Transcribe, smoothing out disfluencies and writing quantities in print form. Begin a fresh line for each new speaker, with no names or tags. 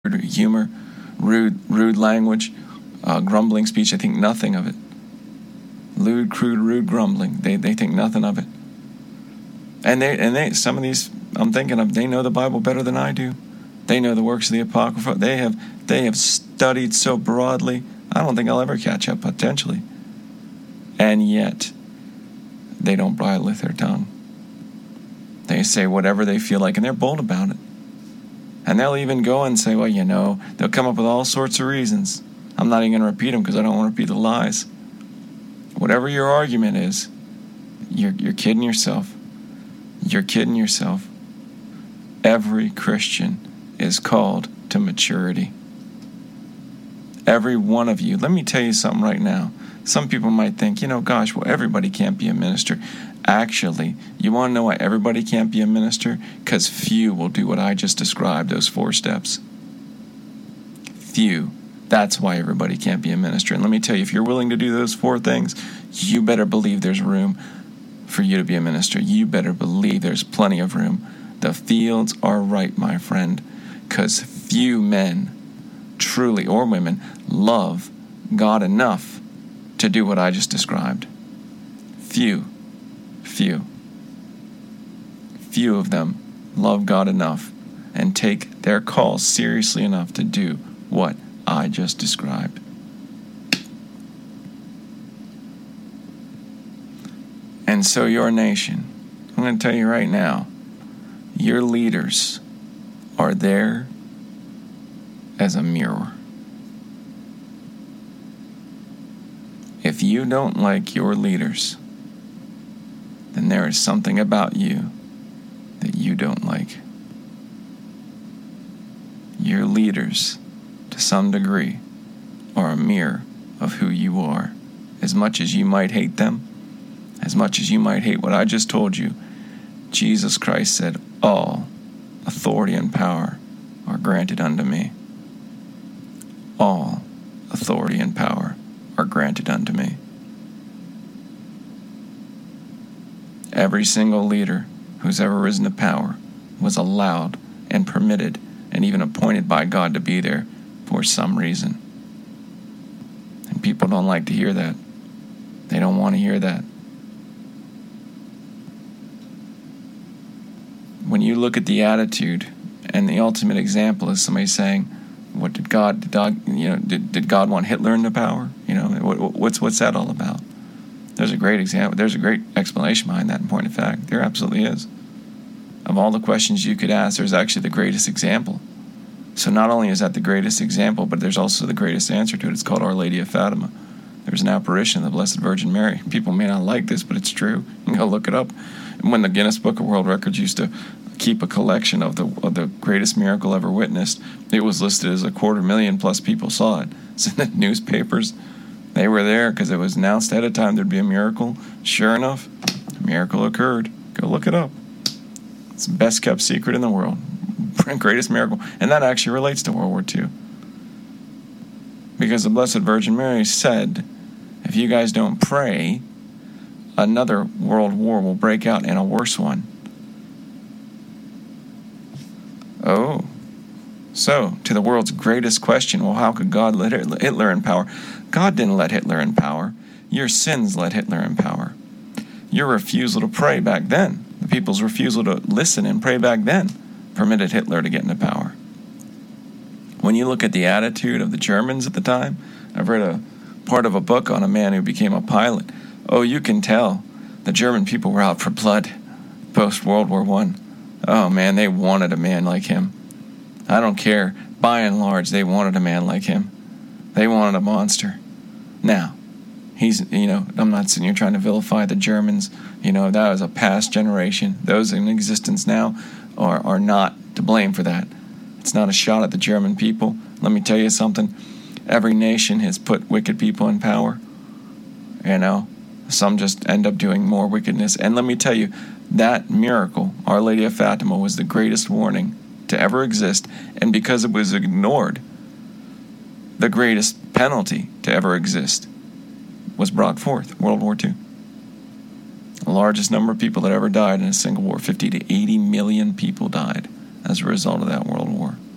humor, rude language, grumbling speech. They think nothing of it. Lewd, crude, rude grumbling. They think nothing of it. And they some of these I'm thinking of, they know the Bible better than I do. They know the works of the Apocrypha. They have studied so broadly. I don't think I'll ever catch up, potentially. And yet, they don't bridle with their tongue. They say whatever they feel like, and they're bold about it. And they'll even go and say, well, they'll come up with all sorts of reasons. I'm not even going to repeat them because I don't want to repeat the lies. Whatever your argument is, you're kidding yourself. You're kidding yourself. Every Christian is called to maturity. Every one of you. Let me tell you something right now. Some people might think, everybody can't be a minister. Actually, you want to know why everybody can't be a minister? Because few will do what I just described, those 4 steps. Few. That's why everybody can't be a minister. And let me tell you, if you're willing to do those 4 things, you better believe there's room for you to be a minister. You better believe there's plenty of room. The fields are ripe, my friend, because few men, truly, or women, love God enough to do what I just described. Few of them love God enough and take their call seriously enough to do what I just described. And so your nation, I'm going to tell you right now, your leaders are there as a mirror. If you don't like your leaders, then there is something about you that you don't like. Your leaders, to some degree, are a mirror of who you are. As much as you might hate them, as much as you might hate what I just told you, Jesus Christ said, all authority and power are granted unto me. All authority and power are granted unto me. Every single leader who's ever risen to power was allowed and permitted and even appointed by God to be there for some reason. And people don't like to hear that. They don't want to hear that. When you look at the attitude, and the ultimate example is somebody saying, "What did God want Hitler into power? What's that all about?" There's a great example. There's a great explanation behind that. In point of fact, there absolutely is. Of all the questions you could ask, there's actually the greatest example. So not only is that the greatest example, but there's also the greatest answer to it. It's called Our Lady of Fatima. There was an apparition of the Blessed Virgin Mary. People may not like this, but it's true. You can go look it up. When the Guinness Book of World Records used to keep a collection of the greatest miracle ever witnessed, it was listed as 250,000+ people saw it. It's in the newspapers. They were there because it was announced ahead of time there'd be a miracle. Sure enough, a miracle occurred. Go look it up. It's the best kept secret in the world. Greatest miracle. And that actually relates to World War II. Because the Blessed Virgin Mary said, if you guys don't pray, another world war will break out, and a worse one. Oh. So, to the world's greatest question, well, how could God let Hitler in power? God didn't let Hitler in power. Your sins let Hitler in power. Your refusal to pray back then, the people's refusal to listen and pray back then, permitted Hitler to get into power. When you look at the attitude of the Germans at the time, I've read a part of a book on a man who became a pilot. Oh, you can tell the German people were out for blood post-World War I. Oh, man, they wanted a man like him. I don't care. By and large, they wanted a man like him. They wanted a monster. Now, I'm not sitting here trying to vilify the Germans. That was a past generation. Those in existence now are not to blame for that. It's not a shot at the German people. Let me tell you something. Every nation has put wicked people in power. Some just end up doing more wickedness. And let me tell you, that miracle, Our Lady of Fatima, was the greatest warning to ever exist. And because it was ignored, the greatest penalty to ever exist was brought forth, World War II. The largest number of people that ever died in a single war, 50 to 80 million people died as a result of that world war.